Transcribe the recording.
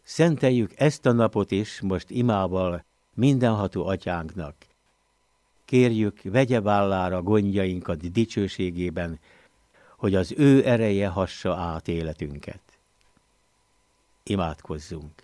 Szenteljük ezt a napot is most imával mindenható atyánknak. Kérjük, vegye vállára gondjainkat dicsőségében, hogy az ő ereje hassa át életünket. Imádkozzunk!